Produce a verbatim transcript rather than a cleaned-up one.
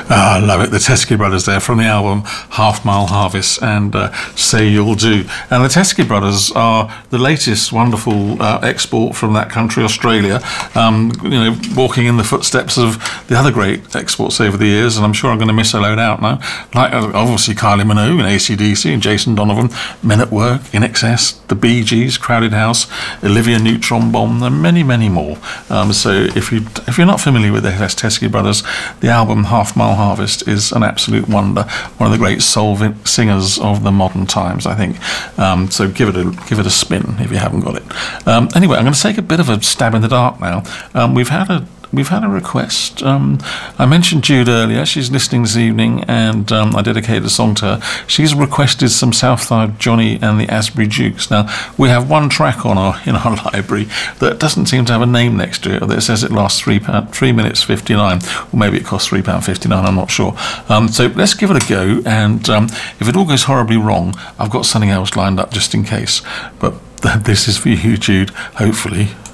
Ah, I love it. The Teskey Brothers there from the album Half Mile Harvest and uh, Say You'll Do. And the Teskey Brothers are the latest wonderful uh, export from that country, Australia, um, you know, walking in the footsteps of the other great exports over the years, and I'm sure I'm going to miss a load out now. Like, uh, obviously, Kylie Minogue and A C D C and Jason Donovan, Men at Work, In Excess, The Bee Gees, Crowded House, Olivia Newton-Bomb, and many, many more. Um, so if, you, if you're not familiar with the Teskey Brothers, the album Half Mile Harvest is an absolute wonder. One of the great soul vi- singers of the modern times, I think. Um, so give it a give it a spin if you haven't got it. Um, anyway, I'm going to take a bit of a stab in the dark now. Um, we've had a We've had a request. Um, I mentioned Jude earlier. She's listening this evening, and um, I dedicated a song to her. She's requested some Southside Johnny and the Asbury Jukes. Now, we have one track on our in our library that doesn't seem to have a name next to it, or that says it lasts three pound, three minutes fifty nine, or maybe it costs three pound fifty nine. I'm not sure. Um, so let's give it a go. And um, if it all goes horribly wrong, I've got something else lined up just in case. But this is for you, Jude. Hopefully.